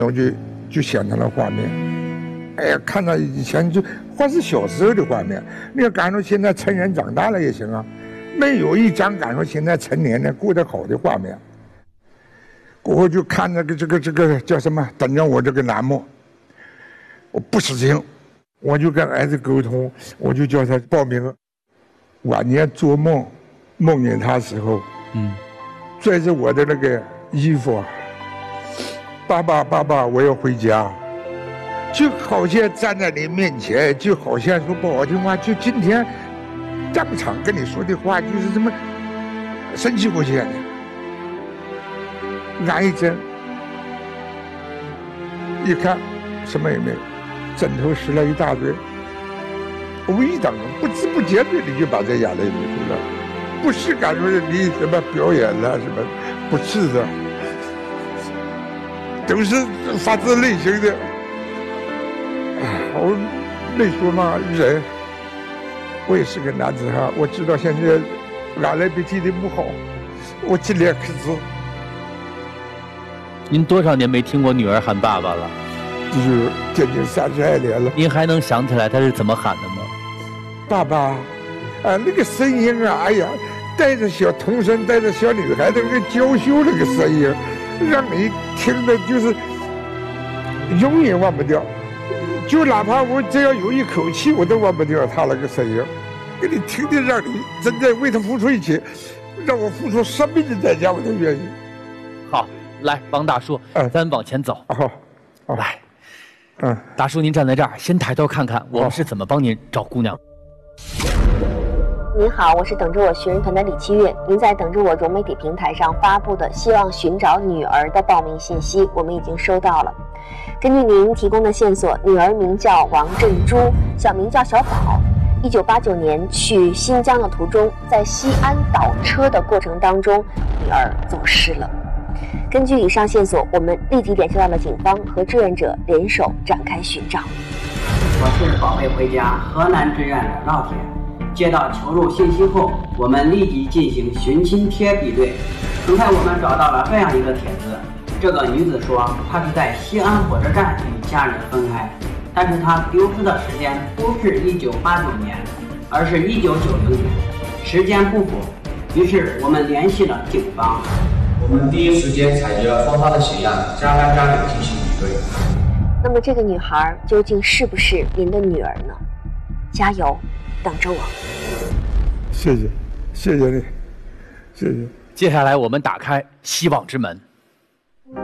我就想到了画面，哎呀，看到以前就或是小时候的画面，你要赶上现在成人长大了也行啊，没有一张赶上现在成年人过得好的画面。过后就看这个叫什么，等着我这个栏目，我不死心，我就跟儿子沟通，我就叫他报名。晚年做梦，梦见他时候，拽着我的那个衣服，爸爸，我要回家，就好像站在你面前，就好像说不好听话，就今天当场跟你说的话，就是这么生气过去的，按一针，一看什么也没有，枕头湿了一大堆。无意当中，不知不觉的你就把这眼泪流出来，不是感觉你什么表演了什么，不是的，都是发自内心的。我没说嘛，人，我也是个男子汉，我知道现在俺那边地的不好，我尽量克制。 您多少年没听过女儿喊爸爸了？ 就是将近32年了。 您还能想起来她是怎么喊的吗？ 爸爸，那个声音啊，哎呀，带着小童声，带着小女孩的那个娇羞那个声音，让你听的就是永远忘不掉。就哪怕我只要有一口气，我都忘不掉他那个声音，给你听的让你真的为他付出一切，让我付出生命的代价，我都愿意。 好，来，王大叔，咱往前走。 好， 来，大叔您站在这儿，先抬头看看我们是怎么帮您找姑娘。 您好，我是等着我寻人团的李七月。您在等着我融媒体平台上发布的希望寻找女儿的报名信息，我们已经收到了。根据您提供的线索，女儿名叫王振珠，小名叫小宝。1989年去新疆的途中，在西安倒车的过程当中，女儿走失了。根据以上线索，我们立即联系到了警方和志愿者联手展开寻找。 我是宝贝回家河南志愿者老铁。接到求助信息后，我们立即进行寻亲贴比对。很快我们找到了这样一个帖子，这个女子说她是在西安火车站与家人分开，但是她丢失的时间不是1989年，而是1990年，时间不符。于是我们联系了警方， 我们第一时间采集了双方的血样，家干家里进行比对。 那么这个女孩究竟是不是您的女儿呢？加油，等着我。 谢谢你，谢谢。 接下来我们打开希望之门。